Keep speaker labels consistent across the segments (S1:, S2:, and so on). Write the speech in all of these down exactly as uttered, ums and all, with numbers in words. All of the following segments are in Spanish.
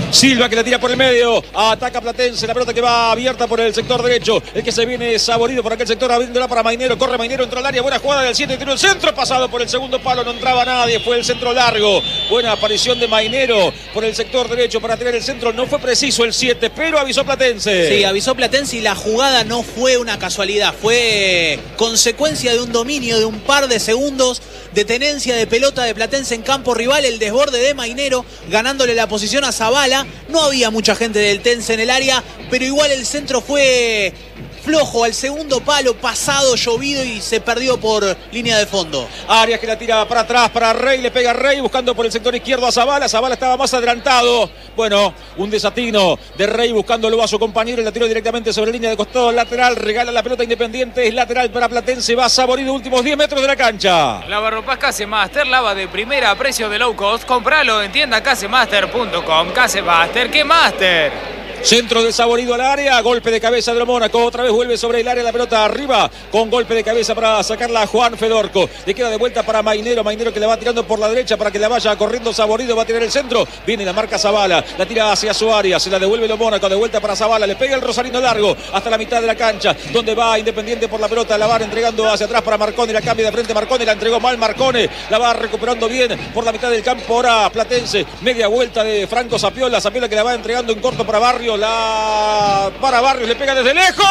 S1: Silva que la tira por el medio, ataca Platense, la pelota que va abierta por el sector derecho, el que se viene Saborido por aquel sector, abriéndola para Mainero, corre Mainero, entró al área, buena jugada del siete, tiró el centro, pasado por el segundo palo, no entraba nadie, fue el centro largo, buena aparición de Mainero por el sector derecho para tirar el centro, no fue preciso el siete, pero avisó Platense.
S2: Sí, avisó Platense y la jugada no fue una casualidad, fue consecuencia de un dominio de un par de segundos de tenencia de pelota de Platense en campo rival, el desborde de Mainero, ganándole la posición a Zavala. No había mucha gente del Tense en el área, pero igual el centro fue flojo al segundo palo, pasado, llovido y se perdió por línea de fondo.
S1: Arias que la tira para atrás, para Rey, le pega a Rey, buscando por el sector izquierdo a Zavala. Zavala estaba más adelantado. Bueno, un desatino de Rey buscándolo a su compañero, la tiró directamente sobre línea de costado lateral, regala la pelota Independiente, es lateral para Platense, va Saborido, últimos diez metros de la cancha.
S3: Lavarropas Casemaster, lava de primera a precio de low cost, compralo en tienda casemaster punto com. Casemaster, ¿qué Master?
S1: Centro de Saborido al área, golpe de cabeza de Mónaco, otra vez vuelve sobre el área la pelota arriba, con golpe de cabeza para sacarla a Juan Fedorco, le queda de vuelta para Mainero, Mainero que la va tirando por la derecha para que la vaya corriendo Saborido, va a tirar el centro, viene la marca Zavala, la tira hacia su área, se la devuelve Mónaco, de vuelta para Zavala, le pega el Rosarino largo hasta la mitad de la cancha, donde va Independiente por la pelota, la va entregando hacia atrás para Marcone, la cambia de frente Marcone, la entregó mal Marcone, la va recuperando bien por la mitad del campo, ahora Platense, media vuelta de Franco Zapiola, Zapiola que la va entregando en corto para Barrio, la para Barrios, le pega desde lejos,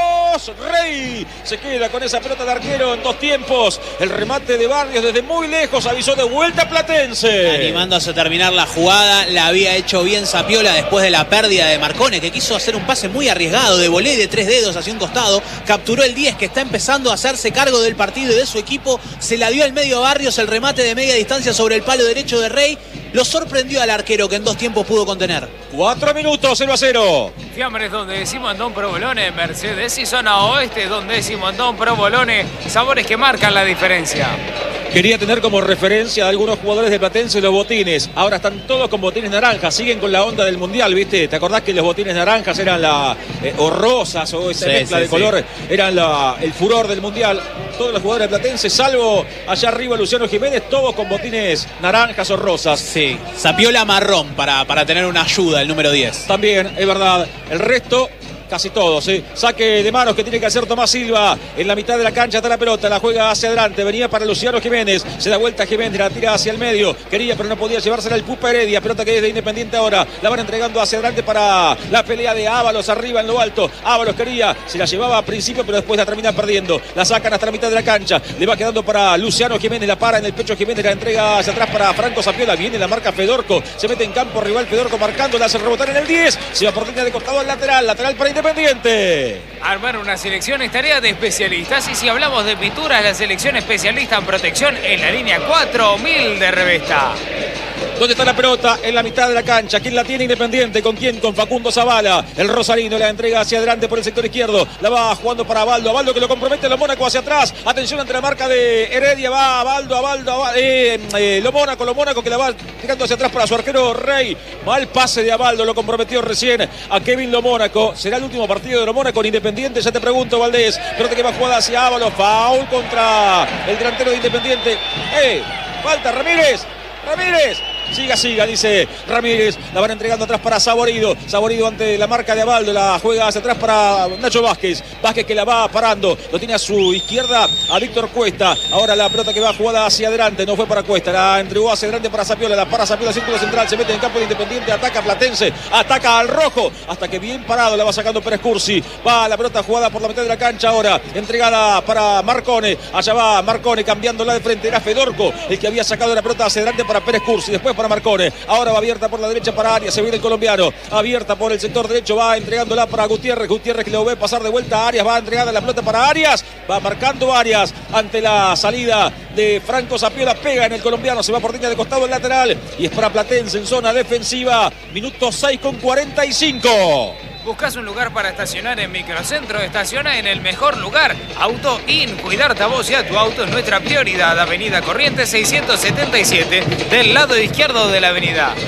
S1: Rey se queda con esa pelota de arquero en dos tiempos, el remate de Barrios desde muy lejos, avisó de vuelta Platense.
S2: Animándose a terminar la jugada, la había hecho bien Zapiola después de la pérdida de Marcone, que quiso hacer un pase muy arriesgado, de volé de tres dedos hacia un costado, capturó el diez que está empezando a hacerse cargo del partido y de su equipo, se la dio al medio Barrios, el remate de media distancia sobre el palo derecho de Rey, lo sorprendió al arquero que en dos tiempos pudo contener.
S1: Cuatro minutos, cero a cero.
S3: Fiambres donde decimos Andón Provolone, Mercedes y zona oeste donde decimos Andón Provolone, sabores que marcan la diferencia.
S1: Quería tener como referencia a algunos jugadores de Platense los botines. Ahora están todos con botines naranjas. Siguen con la onda del mundial, ¿viste? ¿Te acordás que los botines naranjas eran la. Eh, o rosas o esa sí, mezcla sí, de sí. color? Eran la, el furor del mundial. Todos los jugadores de Platense, salvo allá arriba Luciano Jiménez, todos con botines naranjas o rosas.
S2: Sí, Zapiola marrón para, para tener una ayuda, el número diez.
S1: También, es verdad. El resto. Casi todos, ¿eh? Saque de manos que tiene que hacer Tomás Silva. En la mitad de la cancha está la pelota, la juega hacia adelante. Venía para Luciano Jiménez. Se da vuelta Jiménez, la tira hacia el medio. Quería, pero no podía llevársela el Pupa Heredia. Pelota que es de Independiente ahora. La van entregando hacia adelante para la pelea de Ábalos arriba en lo alto. Ábalos quería, se la llevaba a principio, pero después la termina perdiendo. La sacan hasta la mitad de la cancha. Le va quedando para Luciano Jiménez. La para en el pecho Jiménez, la entrega hacia atrás para Franco Zapiola. Viene la marca Fedorco. Se mete en campo rival Fedorco marcando. La hace rebotar en el diez. Se va por línea de costado al lateral. Lateral para Independiente.
S3: Armar una selección es tarea de especialistas y si hablamos de pinturas, la selección especialista en protección en la línea cuatro mil de Revesta.
S1: ¿Dónde está la pelota? En la mitad de la cancha. ¿Quién la tiene Independiente? ¿Con quién? Con Facundo Zavala. El Rosarino la entrega hacia adelante por el sector izquierdo. La va jugando para Abaldo. Abaldo que lo compromete. Lo Mónaco hacia atrás. Atención ante la marca de Heredia. Va Abaldo, Abaldo, Abaldo eh, eh, Lo Mónaco, Lo Mónaco que la va tirando hacia atrás para su arquero Rey. Mal pase de Abaldo. Lo comprometió recién a Kevin Lo Mónaco. ¿Será el último partido de Lo Mónaco con Independiente? Ya te pregunto, Valdés. Pelota que va jugada hacia Ábalos. Foul contra el delantero de Independiente. ¡Eh! Falta Ramírez. Ramírez. Siga, siga, dice Ramírez. La van entregando atrás para Saborido. Saborido ante la marca de Abaldo. La juega hacia atrás para Nacho Vázquez. Vázquez que la va parando. Lo tiene a su izquierda a Víctor Cuesta. Ahora la pelota que va jugada hacia adelante. No fue para Cuesta. La entregó hacia adelante para Zapiola. La para Zapiola, círculo central. Se mete en el campo de Independiente. Ataca Platense. Ataca al rojo. Hasta que bien parado la va sacando Pérez Cursi. Va la pelota jugada por la mitad de la cancha ahora. Entregada para Marcone. Allá va Marcone cambiándola de frente. Era Fedorco el que había sacado la pelota hacia adelante para Pérez Cursi. Después para Marcone, ahora va abierta por la derecha para Arias, se viene el colombiano, abierta por el sector derecho, va entregándola para Gutiérrez, Gutiérrez que lo ve pasar de vuelta a Arias, va entregada la pelota para Arias, va marcando Arias ante la salida de Franco Zapiola, pega en el colombiano, se va por línea de costado el lateral y es para Platense en zona defensiva, minuto seis con cuarenta y cinco.
S3: ¿Buscas un lugar para estacionar en Microcentro? Estaciona en el mejor lugar. Auto In. Cuidarte a vos y a tu auto es nuestra prioridad. Avenida Corrientes seiscientos setenta y siete, del lado izquierdo de la avenida.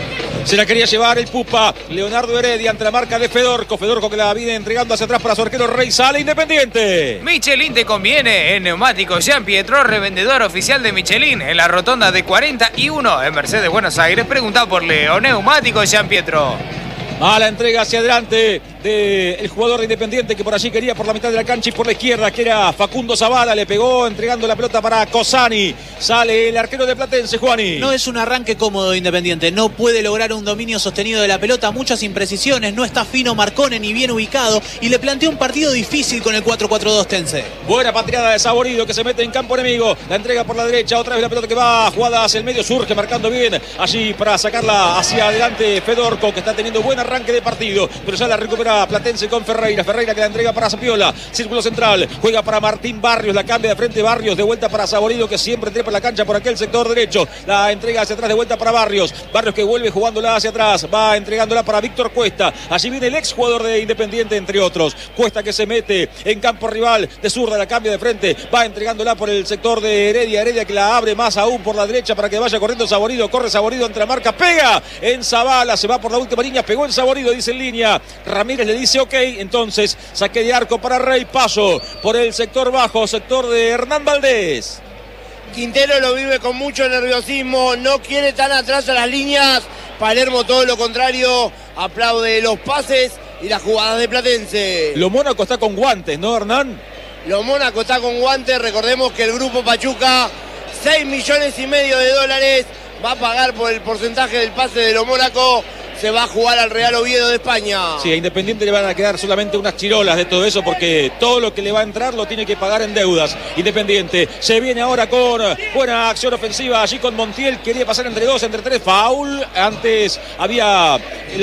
S1: Se la quería llevar el Pupa Leonardo Heredia ante la marca de Fedorco. Fedorco que la viene entregando hacia atrás para su arquero Rey. Sale Independiente.
S3: Michelin te conviene. En Neumáticos Jean Pietro, revendedor oficial de Michelin. En la rotonda de cuarenta y uno en Mercedes, Buenos Aires. Preguntá por Leo. Neumáticos Jean Pietro.
S1: A la entrega hacia adelante del jugador de Independiente que por allí quería por la mitad de la cancha y por la izquierda, que era Facundo Zavala. Le pegó entregando la pelota para Cosani. Sale el arquero de Platense, Juani.
S2: No es un arranque cómodo de Independiente. No puede lograr un dominio sostenido de la pelota. Muchas imprecisiones. No está fino Marcone ni bien ubicado. Y le plantea un partido difícil con el cuatro cuatro dos Tense.
S1: Buena patriada de Saborido que se mete en campo enemigo. La entrega por la derecha. Otra vez la pelota que va jugada hacia el medio. Surge marcando bien allí para sacarla hacia adelante Fedorco, que está teniendo buen arranque de partido. Pero ya la recupera Platense con Ferreira. Ferreira que la entrega para Sapiola. Círculo central. Juega para Martín Barrios. La cambia de frente Barrios. De vuelta para Saborido que siempre trepa la cancha por aquel sector derecho. La entrega hacia atrás de vuelta para Barrios. Barrios que vuelve jugándola hacia atrás. Va entregándola para Víctor Cuesta. Allí viene el ex jugador de Independiente, entre otros. Cuesta que se mete en campo rival. De zurda la cambia de frente. Va entregándola por el sector de Heredia. Heredia que la abre más aún por la derecha para que vaya corriendo Saborido. Corre Saborido entre la marca. Pega en Zavala. Se va por la última línea. Pegó en Saborido. Dice en línea. Ramírez le dice ok. Entonces saque de arco para Rey. Paso por el sector bajo. Sector de Hernán Valdés.
S4: Quintero lo vive con mucho nerviosismo, no quiere tan atrás a las líneas. Palermo todo lo contrario, aplaude los pases y las jugadas de Platense.
S1: Lo Mónaco está con guantes, ¿no, Hernán?
S4: Lo Mónaco está con guantes, recordemos que el grupo Pachuca, seis millones y medio de dólares, va a pagar por el porcentaje del pase de Lo Mónaco. Se va a jugar al Real Oviedo de España.
S1: Sí, a Independiente le van a quedar solamente unas chirolas de todo eso porque todo lo que le va a entrar lo tiene que pagar en deudas. Independiente se viene ahora con buena acción ofensiva allí con Montiel. Quería pasar entre dos, entre tres. Foul. Antes había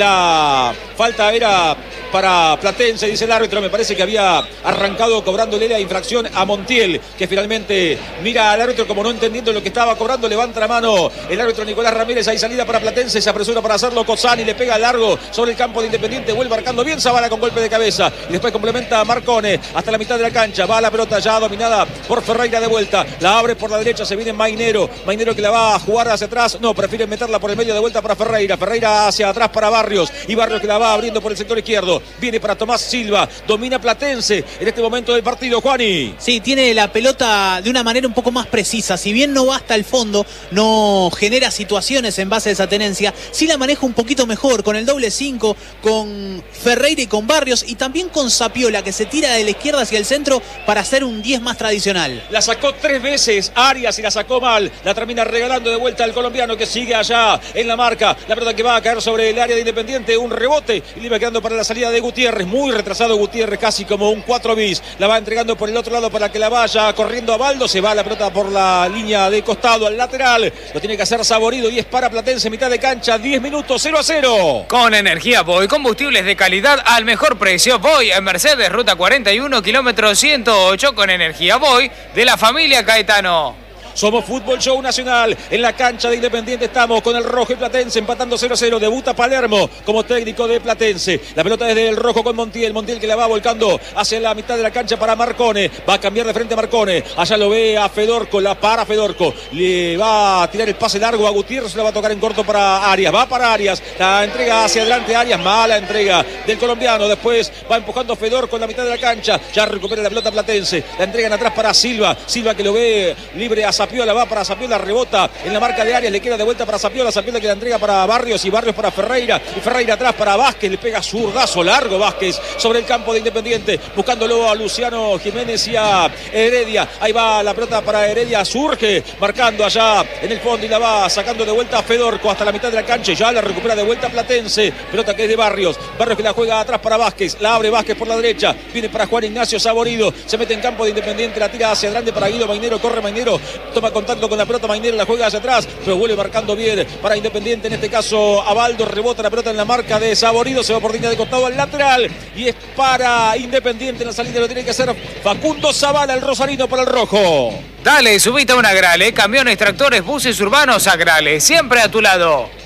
S1: la falta, era para Platense, dice el árbitro. Me parece que había arrancado cobrándole la infracción a Montiel, que finalmente mira al árbitro como no entendiendo lo que estaba cobrando. Levanta la mano el árbitro Nicolás Ramírez. Hay salida para Platense. Se apresura para hacerlo Cosani. Le pega largo sobre el campo de Independiente. Vuelve marcando bien Zavala con golpe de cabeza. Y después complementa a Marcone hasta la mitad de la cancha. Va la pelota ya dominada por Ferreira de vuelta. La abre por la derecha. Se viene Mainero. Mainero que la va a jugar hacia atrás. No, prefiere meterla por el medio de vuelta para Ferreira. Ferreira hacia atrás para Barrios. Y Barrios que la va abriendo por el sector izquierdo. Viene para Tomás Silva. Domina Platense en este momento del partido, Juani.
S2: Sí, tiene la pelota de una manera un poco más precisa. Si bien no va hasta el fondo, no genera situaciones en base a esa tenencia, sí la maneja un poquito mejor con el doble cinco, con Ferreira y con Barrios y también con Sapiola que se tira de la izquierda hacia el centro para hacer un diez más tradicional.
S1: La sacó tres veces Arias y la sacó mal. La termina regalando de vuelta al colombiano que sigue allá en la marca. La pelota que va a caer sobre el área de Independiente. Un rebote y le va quedando para la salida de Gutiérrez. Muy retrasado Gutiérrez, casi como un cuatro bis. La va entregando por el otro lado para que la vaya corriendo a Baldo. Se va la pelota por la línea de costado al lateral. Lo tiene que hacer Saborido y es para Platense, mitad de cancha, diez minutos, cero a cero.
S3: Con Energía Boy, combustibles de calidad al mejor precio. Boy en Mercedes, ruta cuarenta y uno, kilómetro ciento ocho, con Energía Boy de la familia Caetano.
S1: Somos Fútbol Show Nacional. En la cancha de Independiente estamos con el rojo y Platense empatando cero a cero. Debuta Palermo como técnico de Platense. La pelota desde el rojo con Montiel. Montiel que la va volcando hacia la mitad de la cancha para Marcone. Va a cambiar de frente a Marcone. Allá lo ve a Fedorco. La para Fedorco. Le va a tirar el pase largo a Gutiérrez. La va a tocar en corto para Arias. Va para Arias. La entrega hacia adelante Arias. Mala entrega del colombiano. Después va empujando Fedorco en la mitad de la cancha. Ya recupera la pelota Platense. La entregan atrás para Silva. Silva que lo ve libre a Sapiola, va para Sapiola, rebota en la marca de Arias, le queda de vuelta para Sapiola, Sapiola que la entrega para Barrios y Barrios para Ferreira, y Ferreira atrás para Vázquez, le pega zurdazo largo Vázquez sobre el campo de Independiente, buscándolo a Luciano Jiménez y a Heredia. Ahí va la pelota para Heredia, surge marcando allá en el fondo y la va sacando de vuelta a Fedorco hasta la mitad de la cancha, ya la recupera de vuelta Platense, pelota que es de Barrios, Barrios que la juega atrás para Vázquez, la abre Vázquez por la derecha, viene para Juan Ignacio Saborido, se mete en campo de Independiente, la tira hacia adelante para Guido Mainero, corre Mainero, toma contacto con la pelota Mainero, la juega hacia atrás, pero vuelve marcando bien para Independiente, en este caso Abaldo, rebota la pelota en la marca de Saborido, se va por línea de costado al lateral y es para Independiente, en la salida lo tiene que hacer Facundo Zavala, el rosarino para el rojo.
S3: Dale, subite a una Grale, camiones, tractores, buses urbanos, Agrale, siempre a tu lado.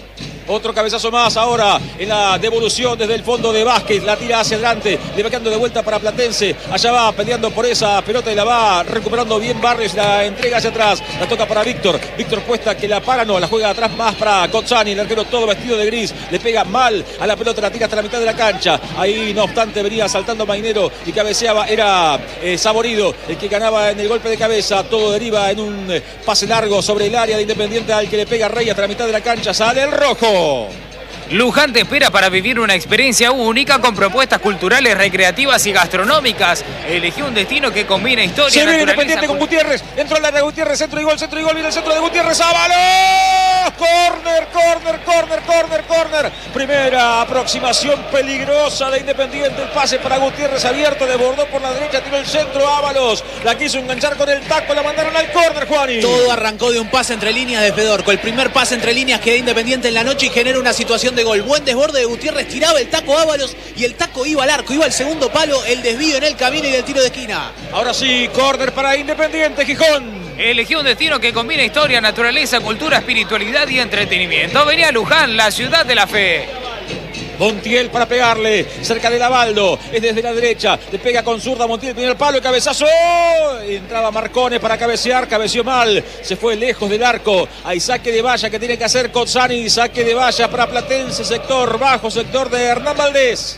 S1: Otro cabezazo más ahora en la devolución desde el fondo de Vázquez. La tira hacia adelante, le va quedando de vuelta para Platense. Allá va peleando por esa pelota y la va recuperando bien Barrios. La entrega hacia atrás, la toca para Víctor. Víctor Cuesta que la para, no, la juega atrás más para Cozzani. El arquero todo vestido de gris, le pega mal a la pelota, la tira hasta la mitad de la cancha. Ahí no obstante venía saltando Mainero y cabeceaba, era eh, Saborido el que ganaba en el golpe de cabeza. Todo deriva en un eh, pase largo sobre el área de Independiente al que le pega Rey hasta la mitad de la cancha. Sale el rojo.
S3: Luján te espera para vivir una experiencia única con propuestas culturales, recreativas y gastronómicas. Elegí un destino que combina historia,
S1: se viene
S3: naturaleza...
S1: Independiente con Gutiérrez. Entró el área de Gutiérrez, centro y gol, centro y gol. Viene el centro de Gutiérrez. ¡Ábalos! Corner, corner, corner, corner, corner. Primera aproximación peligrosa de Independiente. El pase para Gutiérrez abierto, desbordó por la derecha, tiró el centro. Ábalos la quiso enganchar con el taco, la mandaron al corner, Juani.
S2: Todo arrancó de un pase entre líneas de Fedorco. El primer pase entre líneas que da Independiente en la noche y genera una situación de gol. Buen desborde de Gutiérrez, tiraba el taco Ábalos y el taco iba al arco, iba al segundo palo, el desvío en el camino y el tiro de esquina.
S1: Ahora sí, córner para Independiente, Gijón.
S3: Elegí un destino que combina historia, naturaleza, cultura, espiritualidad y entretenimiento. Venía a Luján, la ciudad de la fe.
S1: Montiel para pegarle, cerca de Lavaldo, es desde la derecha, le pega con zurda Montiel, primer palo, el cabezazo, entraba Marcone para cabecear, cabeció mal, se fue lejos del arco, hay saque de valla que tiene que hacer Cozzani, saque de valla para Platense, sector bajo, sector de Hernán Valdés.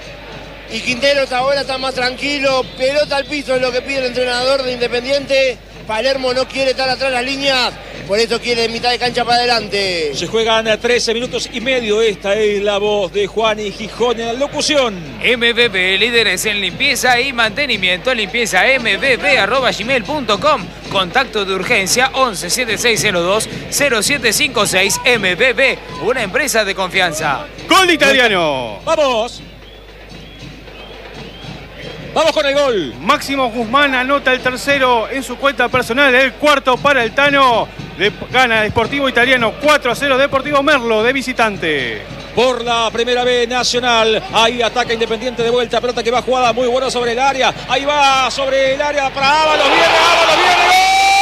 S4: Y Quinteros ahora está más tranquilo, pelota al piso es lo que pide el entrenador de Independiente. Palermo no quiere estar atrás de las líneas, por eso quiere mitad de cancha para adelante.
S1: Se juegan trece minutos y medio, esta es la voz de Juani Gijón en la locución.
S3: M B B, líderes en limpieza y mantenimiento, limpieza m b b arroba gmail punto com. Contacto de urgencia once setenta y seis cero dos cero siete cinco seis. M B B, una empresa de confianza.
S5: Gol italiano.
S1: ¡Vamos! Vamos con el gol.
S5: Máximo Guzmán anota el tercero en su cuenta personal, el cuarto para el Tano. De, gana Sportivo Italiano cuatro a cero, Deportivo Merlo de visitante.
S1: Por la primera vez Nacional, ahí ataca Independiente de vuelta, pelota que va jugada muy buena sobre el área. Ahí va sobre el área para Ábalos, viene Ábalos, viene gol.